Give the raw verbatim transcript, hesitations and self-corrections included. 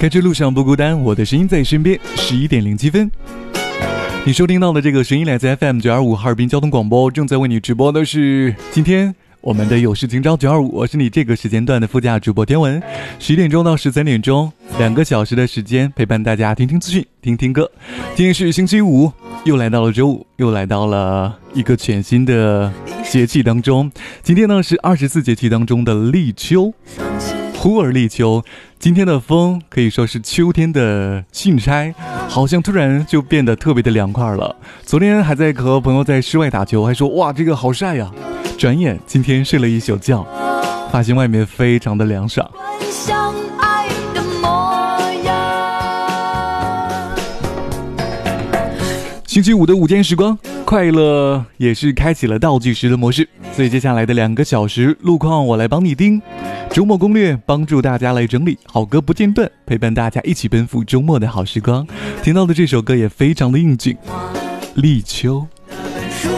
开车路上不孤单，我的声音在身边。十一点零七分，你收听到的这个声音来自 F M 九二五哈尔滨交通广播，正在为你直播的是今天我们的有事情招九二五，我是你这个时间段的副驾主播天文。十一点钟到十三点钟，两个小时的时间陪伴大家听听资讯，听听歌。今天是星期五，又来到了周五，又来到了一个全新的节气当中。今天呢是二十四节气当中的立秋，忽而立秋。今天的风可以说是秋天的信差，好像突然就变得特别的凉快了。昨天还在和朋友在室外打球，还说哇这个好晒呀，转眼今天睡了一宿觉，发现外面非常的凉爽。星期五的午间时光，快乐也是开启了倒计时的模式，所以接下来的两个小时路况我来帮你盯，周末攻略帮助大家来整理，好歌不间断，陪伴大家一起奔赴周末的好时光。听到的这首歌也非常的应景，立秋。